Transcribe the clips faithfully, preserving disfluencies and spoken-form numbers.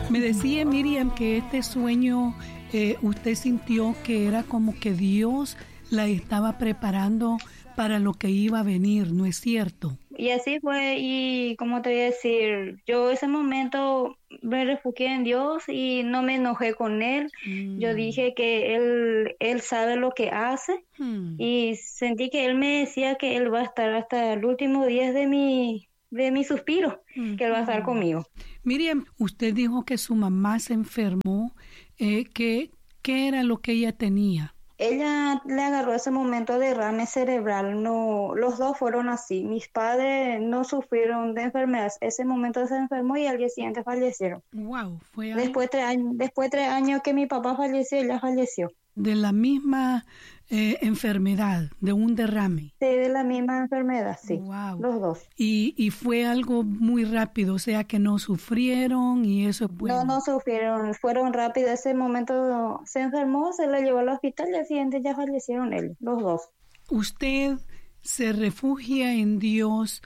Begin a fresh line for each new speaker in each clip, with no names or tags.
Me decía Miriam que este sueño eh, usted sintió que era como que Dios la estaba preparando para lo que iba a venir, ¿no es cierto?
Y así fue, y como te voy a decir, yo ese momento me refugié en Dios y no me enojé con Él.
Mm.
Yo dije que Él, Él sabe lo que hace
Hmm.
y sentí que Él me decía que Él va a estar hasta el último día de mi, de mi suspiro,
Mm.
que Él va a estar conmigo.
Miriam, usted dijo que su mamá se enfermó. Eh, ¿qué, ¿Qué era lo que ella tenía?
Ella le agarró ese momento de derrame cerebral, no, los dos fueron así. Mis padres no sufrieron de enfermedades. Ese momento se enfermó y al día siguiente fallecieron.
Wow, fue algo
Después de tres años, después de tres años que mi papá falleció, ella falleció.
de la misma eh, enfermedad, de un derrame.
Sí, de la misma enfermedad, sí,
Wow.
los dos.
Y, y fue algo muy rápido, o sea que no sufrieron y eso es bueno.
No, no sufrieron, fueron rápido. Ese momento se enfermó, se la llevó al hospital y al siguiente ya fallecieron ellos, los dos.
Usted se refugia en Dios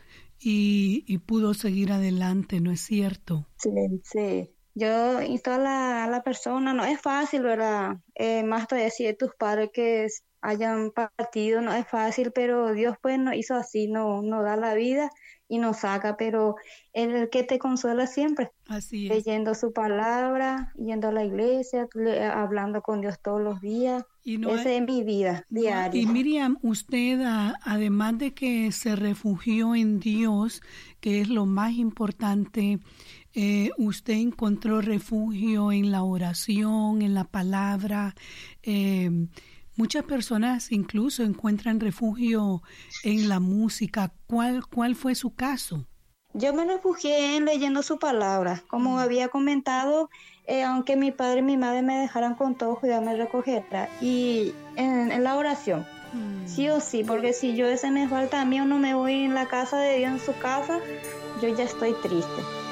y, y pudo seguir adelante, ¿no es cierto?
Sí, sí. Yo insto a la, a la persona, no es fácil, ¿verdad? Eh, más todavía si de tus padres que es- hayan partido, no es fácil, pero Dios pues nos hizo así, no, nos da la vida y nos saca, pero Él es el que te consuela siempre,
Así es.
leyendo su palabra, yendo a la iglesia, le- hablando con Dios todos los días.
Y no
Esa
es-
es mi vida
No,
diaria.
y Miriam, usted, a- además de que se refugió en Dios, que es lo más importante, eh, usted encontró refugio en la oración, en la palabra. Eh, muchas personas incluso encuentran refugio en la música. ¿Cuál, cuál fue su caso?
Yo me refugié en leyendo su palabra. Como había comentado, eh, aunque mi padre y mi madre me dejaran con todo, cuidado, me recogiera. Y en, en la oración,
Mm.
sí o sí, porque si yo ese me falta a mí o no me voy en la casa de Dios, en su casa, yo ya estoy triste.